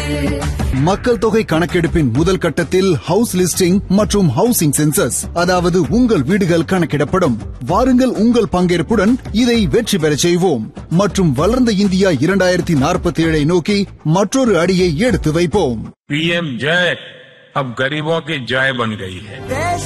மக்கள் தொகை கணக்கெடுப்பின் முதல் கட்டத்தில் ஹவுஸ் லிஸ்டிங் மற்றும் ஹவுசிங் சென்சஸ், அதாவது உங்கள் வீடுகள் கணக்கிடப்படும். வாருங்கள், உங்கள் பங்கேற்புடன் இதை வெற்றி பெறச் செய்வோம் மற்றும் வளர்ந்த இந்தியா 2047 நோக்கி மற்றொரு அடியை எடுத்து வைப்போம். PM जय अब गरीबों की जय बन गई है.